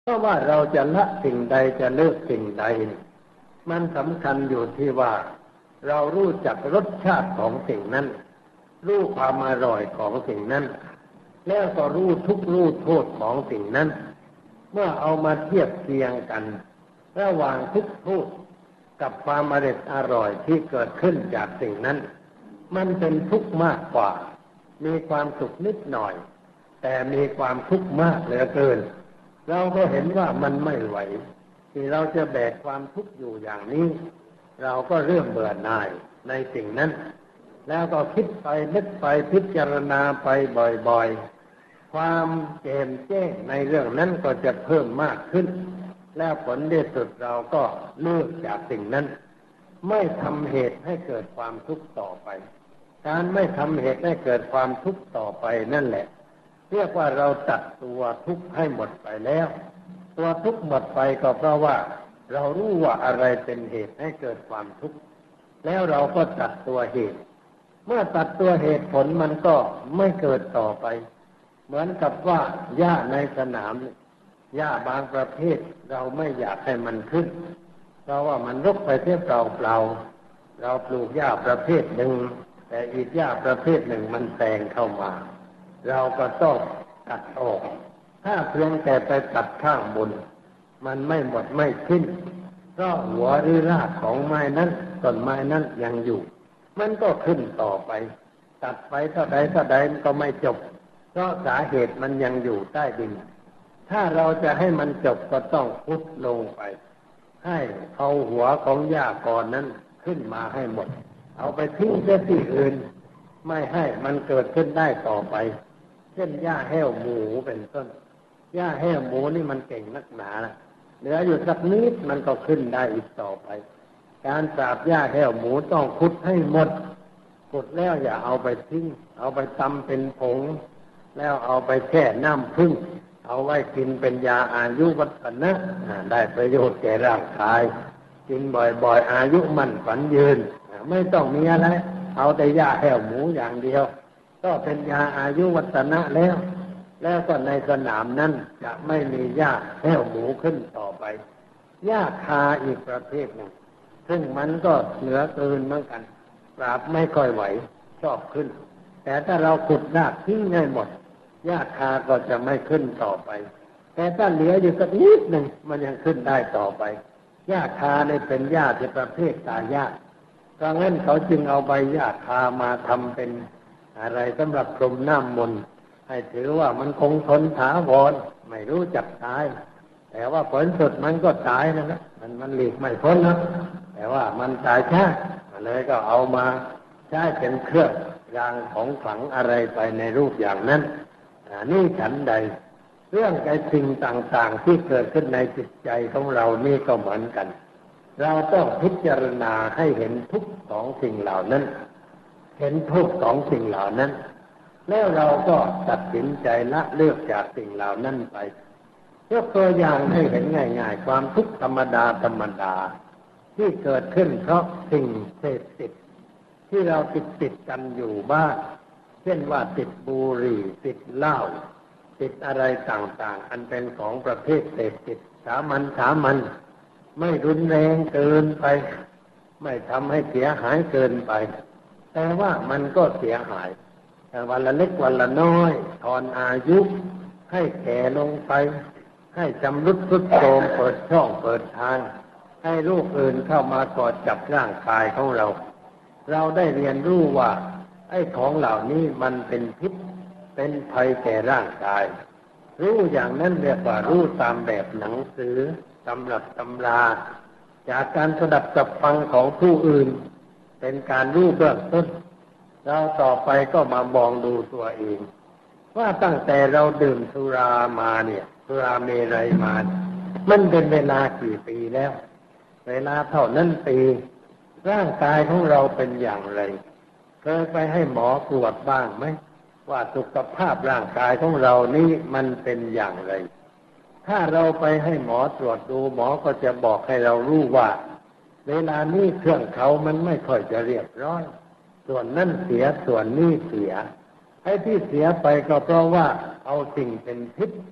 เพราะว่าเราจะละสิ่งใดจะเลิกสิ่งใดมันสำคัญอยู่ที่ว่าเรารู้จักรสชาติของสิ่งนั้นรู้ความอร่อยของสิ่งนั้นแล้วก็รู้ทุกข์รู้โทษของสิ่งนั้นเมื่อเอามาเทียบเคียงกันระหว่างทุกข์โทษกับความอร่อยที่เกิดขึ้นจากสิ่งนั้นมันเป็นทุกข์มากกว่ามีความสุขนิดหน่อยแต่มีความทุกข์มากเหลือเกินเราก็เห็นว่ามันไม่ไหวที่เราจะแบกความทุกข์อยู่อย่างนี้เราก็เริ่มเบื่อหน่ายในสิ่งนั้นแล้วก็คิดไปนึกไปพิจารณาไปบ่อยๆความแจ่มแจ้งในเรื่องนั้นก็จะเพิ่มมากขึ้นแล้วผลที่สุดเราก็เลิกจากสิ่งนั้นไม่ทำเหตุให้เกิดความทุกข์ต่อไปการไม่ทำเหตุให้เกิดความทุกข์ต่อไปนั่นแหละเรียกว่าเราตัดตัวทุกข์ให้หมดไปแล้วตัวทุกข์หมดไปก็เพราะว่าเรารู้ว่าอะไรเป็นเหตุให้เกิดความทุกข์แล้วเราก็ตัดตัวเหตุเมื่อตัดตัวเหตุผลมันก็ไม่เกิดต่อไปเหมือนกับว่าหญ้าในสนามหญ้าบางประเภทเราไม่อยากให้มันขึ้นเพราะว่ามันรกไปเสียเปล่าๆเราปลูกหญ้าประเภทหนึ่งแต่อีกหญ้าประเภทหนึ่งมันแซงเข้ามาเราก็ต้องตัดออกถ้าเพียงแต่ไปตัดข้างบนมันไม่หมดไม่สิ้นเพราะหัวหรือรากของไม้นั้นต้นไม้นั้นยังอยู่มันก็ขึ้นต่อไปตัดไปเท่าใดก็ไม่จบเพราะสาเหตุมันยังอยู่ใต้ดินถ้าเราจะให้มันจบก็ต้องขุดลงไปให้เอาหัวของหญ้าก่อนนั้นขึ้นมาให้หมดเอาไปทิ้งเสียที่อื่นไม่ให้มันเกิดขึ้นได้ต่อไปเช่นหญ้าแห้วหมูเป็นต้นหญ้าแห้วหมูนี่มันเก่งนักหนานะเหลืออยู่สักนิดมันก็ขึ้นได้อีกต่อไปการปราบหญ้าแห้วหมูต้องขุดให้หมดขุดแล้วอย่าเอาไปทิ้งเอาไปตำเป็นผงแล้วเอาไปแช่น้ำผึ้งเอาไว้กินเป็นยาอายุวัฒนะได้ประโยชน์แก่ร่างกายกินบ่อยๆอายุมั่นขวัญยืนไม่ต้องมีอะไรเอาแต่หญ้าแห้วหมูอย่างเดียวก็เป็นยาอายุวัฒนะแล้วก็ในสนามนั้นจะไม่มีหญ้าแห้วหมูขึ้นต่อไปหญ้าคาอีกประเภทหนึ่งซึ่งมันก็เหลือเกินเหมือนกันปราบไม่ค่อยไหวชอบขึ้นแต่ถ้าเราขุดรากทิ้งให้หมดหญ้าคาก็จะไม่ขึ้นต่อไปแต่ถ้าเหลืออยู่สักนิดหนึ่งมันยังขึ้นได้ต่อไปหญ้าคาเนี่ยเป็นหญ้าที่ประเภทตายากเพราะงั้นเขาจึงเอาใบหญ้าคามาทำเป็นอะไรสำหรับพรมน้ำมนต์ให้ถือว่ามันคงทนถาวรไม่รู้จักตายแต่ว่าผลสุดมันก็ตายนะครับมันหลีกไม่พ้นนะแต่ว่ามันตายช้าเลยก็เอามาใช้เป็นเครื่องรางของขลังอะไรไปในรูปอย่างนั้นนี่ฉันใดเรื่องไอ้สิ่งต่างๆที่เกิดขึ้นในจิตใจของเรานี่ก็เหมือนกันเราต้องพิจารณาให้เห็นทุกข์ของสิ่งเหล่านั้นเห็นทุกข์ของสิ่งเหล่านั้นแล้วเราก็ตัดสินใจละเลิกจากสิ่งเหล่านั้นไปยกตัวอย่างให้เห็นง่ายๆความทุกข์ธรรมดาที่เกิดขึ้นเพราะสิ่งเสพติดที่เราติดกันอยู่บ้างเช่นว่าติดบุหรี่ติดเหล้าติดอะไรต่างๆอันเป็นของประเภทเสพติดสามัญไม่รุนแรงเกินไปไม่ทำให้เสียหายเกินไปแต่ว่ามันก็เสียหายแต่วันละเล็กวันละน้อยทอนอายุให้แก่ลงไปให้ชำรุดทรุดโทรมเปิดช่องเปิดทางให้โรคอื่นเข้ามากอดจับร่างกายของเราได้เรียนรู้ว่าไอ้ของเหล่านี้มันเป็นพิษเป็นภัยแก่ร่างกายรู้อย่างนั้นเรียกว่ารู้ตามแบบหนังสือตำรับตำราจากการสดับสับฟังของผู้อื่นเป็นการรู้เบื้องต้นเราต่อไปก็มามองดูตัวเองว่าตั้งแต่เราดื่มสุรามาเนี่ยสุราเมรัยมามันเป็นเวลากี่ปีแล้วเวลาเท่านั้นปีร่างกายของเราเป็นอย่างไรเคยไปให้หมอตรวจบ้างไหมว่าสุขภาพร่างกายของเรานี่มันเป็นอย่างไรถ้าเราไปให้หมอตรวจดูหมอก็จะบอกให้เรารู้ว่าเวลานี้เครื่องเขามันไม่ค่อยจะเรียบร้อยส่วนนั่นเสียส่วนนี้เสียไอ้ที่เสียไปก็เพราะว่าเอาสิ่งเป็นพิษ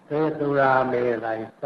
คือสุราเมรัย